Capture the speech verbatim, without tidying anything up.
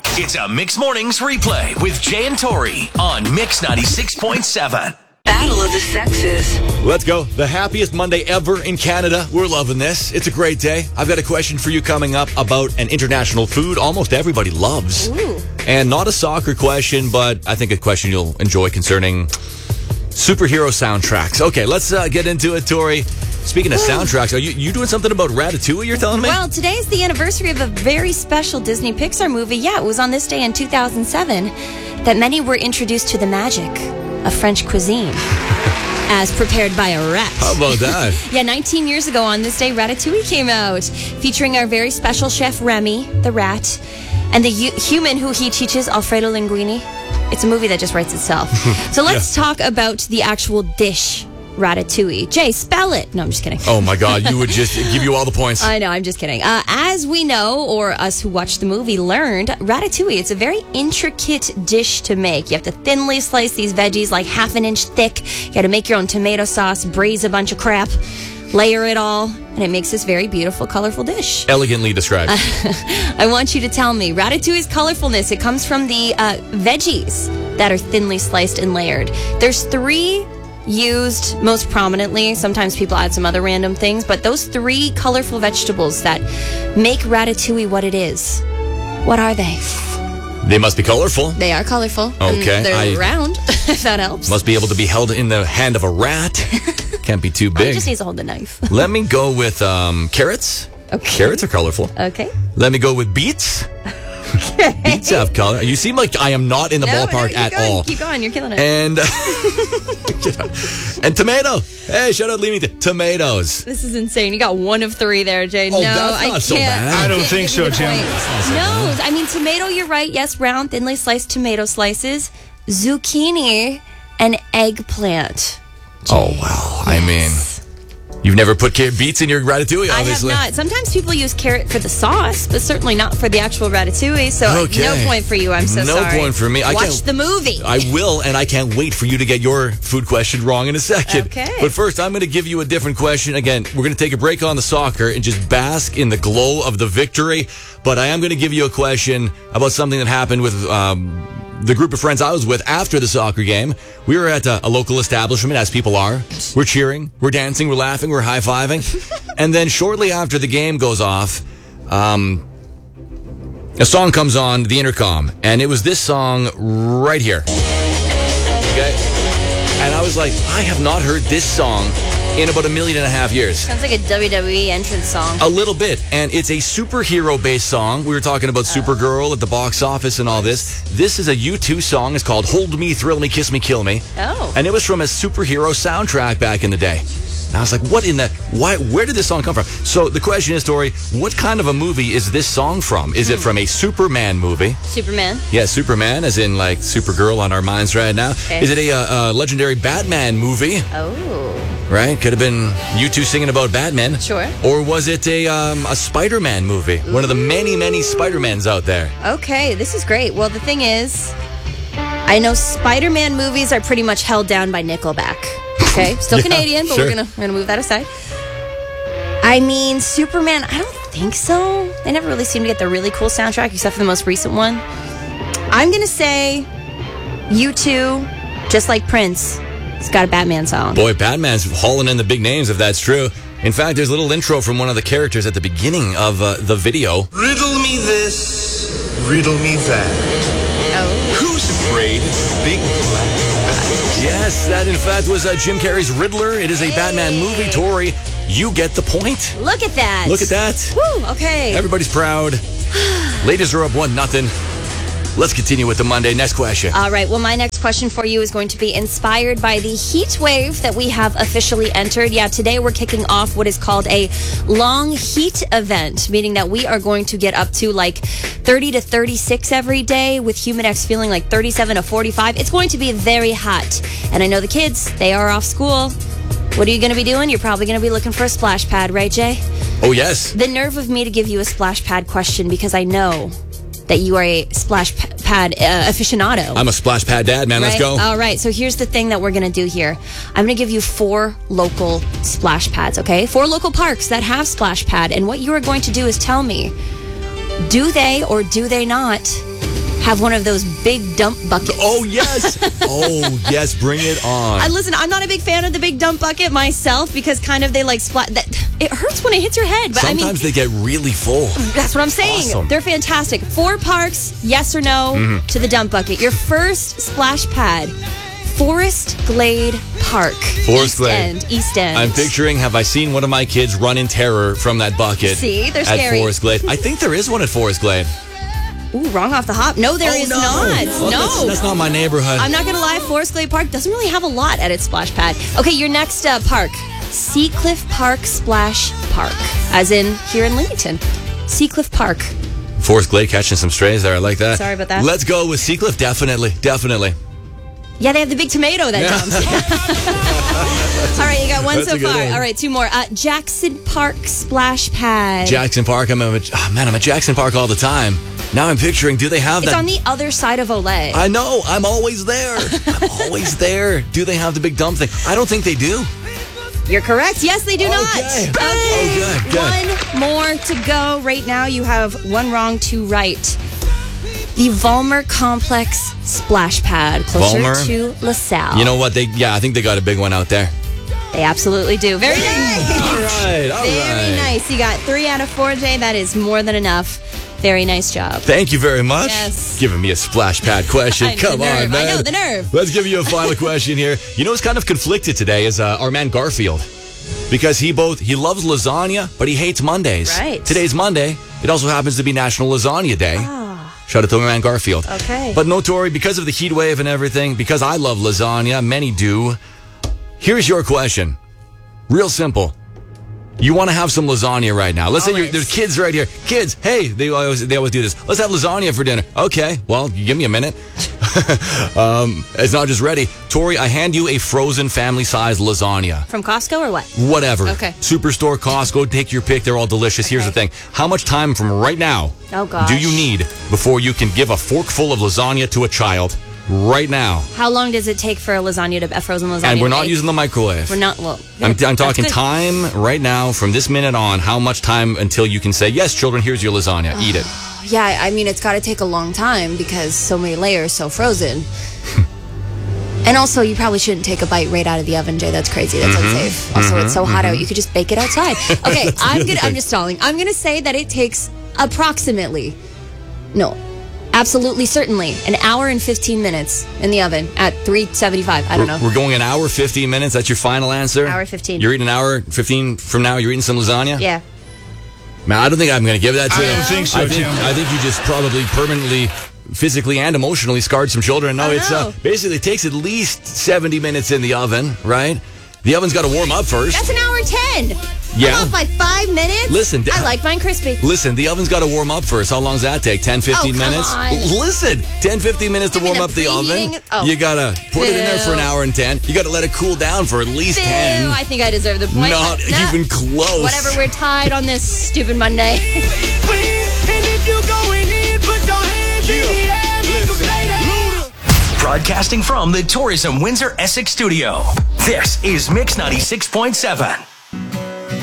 It's a Mix Mornings replay with Jay and Tori on Mix ninety-six point seven. Battle of the Sexes. Let's go. The happiest Monday ever in Canada. We're loving this. It's a great day. I've got a question for you coming up about an international food almost everybody loves. Ooh. And not a soccer question, but I think a question you'll enjoy concerning superhero soundtracks. Okay, let's uh, get into it, Tori. Speaking of soundtracks, are you, you doing something about Ratatouille, you're telling me? Well, today is the anniversary of a very special Disney Pixar movie. Yeah, it was on this day in two thousand seven that many were introduced to the magic of French cuisine as prepared by a rat. How about that? Yeah, nineteen years ago on this day, Ratatouille came out, featuring our very special chef Remy, the rat, and the hu- human who he teaches, Alfredo Linguini. It's a movie that just writes itself. So let's Yeah. talk about the actual dish, Ratatouille. Jay, spell it. No, I'm just kidding. Oh my God, you would just give you all the points. I know, I'm just kidding. Uh, as we know, or us who watched the movie learned, Ratatouille, it's a very intricate dish to make. You have to thinly slice these veggies like half an inch thick. You got to make your own tomato sauce, braise a bunch of crap, layer it all, and it makes this very beautiful, colorful dish. Elegantly described. I want you to tell me, Ratatouille's colorfulness, it comes from the uh, veggies that are thinly sliced and layered. There's three used most prominently. Sometimes people add some other random things, but those three colorful vegetables that make Ratatouille what it is, what are they? They must be colorful. They are colorful. Okay, And they're I- round, if that helps. Must be able to be held in the hand of a rat. Can't be too He big. just needs to hold the knife. Let me go with um, carrots. Okay. Carrots are colorful. Okay. Let me go with beets. Beets have color. You seem like I am not in the No, no, ballpark keep at going, all. Keep going. You're killing it. And and tomato. Hey, shout out, leave me t- tomatoes. This is insane. You got one of three there, Jay. Oh, no, that's I not can't. so bad. I I don't can't think give you so, the Jim. point. No, I mean tomato. You're right. Yes, round, thinly sliced tomato slices, zucchini, and eggplant. Oh wow. I mean, you've never put car- beets in your ratatouille, I have obviously. not. Sometimes people use carrot for the sauce, but certainly not for the actual ratatouille. So Okay. no point for you. I'm so No sorry. point for me. I Watch can't- the movie. I will, and I can't wait for you to get your food question wrong in a second. Okay. But first, I'm going to give you a different question. Again, we're going to take a break on the soccer and just bask in the glow of the victory. But I am going to give you a question about something that happened with um, the group of friends I was with after the soccer game. We were at a, a local establishment, as people are. We're cheering, we're dancing, we're laughing, we're high-fiving. And then shortly after the game goes off, um, a song comes on the intercom, and it was this song right here. Okay? And I was like, I have not heard this song in about a million and a half years. Sounds like a W W E entrance song. A little bit. And it's a superhero-based song. We were talking about Supergirl at the box office and all this. This is a U two song. It's called Hold Me, Thrill Me, Kiss Me, Kill Me. Oh. And it was from a superhero soundtrack back in the day. And I was like, what in the... Why? Where did this song come from? So the question is, Tori, what kind of a movie is this song from? Is it from a Superman movie? Superman. Yeah, Superman, as in like Supergirl on our minds right now. Okay. Is it a uh, uh, legendary Batman movie? Oh. Right? Could have been you two singing about Batman. Sure. Or was it a um, a Spider-Man movie? One of the many, many Spider-Mans out there. Okay, this is great. Well, the thing is, I know Spider-Man movies are pretty much held down by Nickelback. Okay, still Yeah, Canadian, but sure. we're gonna we're gonna move that aside. I mean, Superman. I don't think so. They never really seem to get the really cool soundtrack, except for the most recent one. I'm gonna say, U two, just like Prince, it's got a Batman song. Boy, Batman's hauling in the big names if that's true. In fact, there's a little intro from one of the characters at the beginning of uh, the video. Riddle me this, riddle me that. Oh. Who's afraid of big black? Yes, that in fact was uh, Jim Carrey's Riddler. It is a Batman movie. Tori, you get the point. Look at that. Look at that. Woo, okay. Everybody's proud. Ladies are up one nothing. Let's continue with the Monday. Next question. All right. Well, my next question for you is going to be inspired by the heat wave that we have officially entered. Yeah, today we're kicking off what is called a long heat event, meaning that we are going to get up to like thirty to thirty-six every day with Humidex feeling like thirty-seven to forty-five. It's going to be very hot. And I know the kids, they are off school. What are you going to be doing? You're probably going to be looking for a splash pad, right, Jay? Oh, yes. The nerve of me to give you a splash pad question because I know that you are a splash p- pad uh, aficionado. I'm a splash pad dad, man. Let's Right? go. All right. So here's the thing that we're going to do here. I'm going to give you four local splash pads, okay? Four local parks that have splash pad. And what you are going to do is tell me, do they or do they not have one of those big dump buckets. Oh, yes. Oh, yes. Bring it on. I listen, I'm not a big fan of the big dump bucket myself because kind of they like splat. That, it hurts when it hits your head. But Sometimes I mean, they get really full. that's what I'm saying. Awesome. They're fantastic. Four parks, yes or no, Mm-hmm. to the dump bucket. Your first splash pad, Forest Glade Park. Forest East Glade. End, East End. I'm picturing, have I seen one of my kids run in terror from that bucket? See, they're at scary. Forest Glade. I think there is one at Forest Glade. Ooh, wrong off the hop. No, there is oh, no. not. Well, no. That's, that's not my neighborhood. I'm not going to lie, Forest Glade Park doesn't really have a lot at its splash pad. Okay, your next uh, park, Seacliff Park Splash Park, as in here in Leamington. Seacliff Park. Forest Glade catching some strays there. I like that. Sorry about that. Let's go with Seacliff. Definitely. Definitely. Yeah, they have the big tomato that Yeah. dumps. All right, you got one That's so a good far. one. All right, two more. Uh, Jackson Park Splash Pad. Jackson Park. I'm a, oh, man, I'm at Jackson Park all the time. Now I'm picturing, do they have it's that? on the other side of Olay. I know. I'm always there. I'm always there. Do they have the big dump thing? I don't think they do. You're correct. Yes, they do Okay. not. Oh, good, good. One more to go. Right now, you have one wrong, two right. The Volmer Complex Splash Pad, closer Vollmer? to LaSalle. You know what? They Yeah, I think they got a big one out there. They absolutely do. Very nice. All right. All Very right. nice. You got three out of four, Jay. That is more than enough. Very nice job. Thank you very much. Yes. Giving me a splash pad question. I know, Come the on, nerve. man. I know, the nerve. Let's give you a final question here. You know who's kind of conflicted today is uh, our man Garfield. Because he both, he loves lasagna, but he hates Mondays. Right. Today's Monday. It also happens to be National Lasagna Day. Shout out to my man Garfield. Okay. But no, Tori, because of the heat wave and everything, because I love lasagna, many do. Here's your question. Real simple. You want to have some lasagna right now. Let's say you're, Always. there's kids right here. Kids, hey, they always they always do this. Let's have lasagna for dinner. Okay, well, you give me a minute. um, it's not just ready. Tori, I hand you a frozen family-sized lasagna. From Costco or what? Whatever. Okay. Superstore, Costco, take your pick. They're all delicious. Here's the Okay. thing. How much time from right now Oh, gosh. do you need before you can give a forkful of lasagna to a child? Right now. How long does it take for a lasagna to a frozen lasagna? And we're to not bake? using the microwave. We're not. Well, I'm, I'm that's talking good. time right now from this minute on. How much time until you can say, yes, children, here's your lasagna. Eat it. Yeah, I mean, it's got to take a long time because so many layers, so frozen. And also, you probably shouldn't take a bite right out of the oven, Jay. That's crazy. That's Mm-hmm. unsafe. Also, it's so hot out. You could just bake it outside. Okay, I'm gonna. I'm just stalling. I'm gonna say that it takes approximately, no, absolutely, certainly, an hour and fifteen minutes in the oven at three seventy-five. I don't know. We're, we're going an hour, fifteen minutes. That's your final answer? Hour fifteen. You're eating an hour, fifteen from now, you're eating some lasagna? Yeah. Man, I don't think I'm going to give that to I you. don't think so, I think, Jim. I think you just probably permanently, physically and emotionally scarred some children. No, Oh, it's uh, no. basically it takes at least seventy minutes in the oven, right? The oven's got to warm up first. That's an hour ten. Yeah. I'm off by five minutes. Listen, I like mine crispy. Listen, the oven's got to warm up first. How long does that take? ten, fifteen Oh, come minutes? on. Listen, ten, fifteen minutes to Give me warm the up the oven. preheating- oh. You got to put it in there for an Boo. hour and ten. You got to let it cool down for at least Ew, ten. I think I deserve the point. Not No. even close. Whatever, we're tied on this stupid Monday. Broadcasting from the Tourism Windsor Essex studio. This is Mix ninety-six point seven.